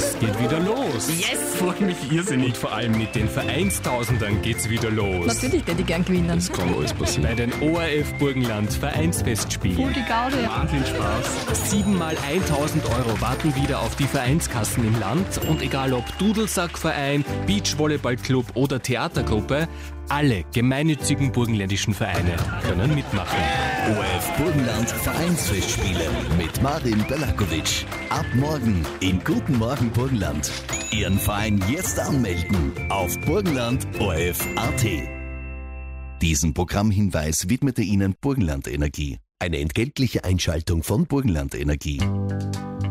Es geht wieder los. Yes, freut mich irrsinnig. Und vor allem mit den Vereinstausendern geht's wieder los. Natürlich hätte ich gern gewinnen. Das kann alles passieren. Bei den ORF Burgenland Vereinsfestspielen. Voll die Gaude. Wahnsinn Spaß. 7 mal 1000 Euro warten wieder auf die Vereinskassen im Land. Und egal ob Dudelsackverein, Beachvolleyballclub oder Theatergruppe, alle gemeinnützigen burgenländischen Vereine können mitmachen. ORF Burgenland Vereinsfestspiele mit Marin Belakovic. Ab morgen in Guten Morgen Burgenland. Ihren Verein jetzt anmelden auf burgenland.orf.at. Diesen Programmhinweis widmete Ihnen Burgenland Energie. Eine entgeltliche Einschaltung von Burgenland Energie.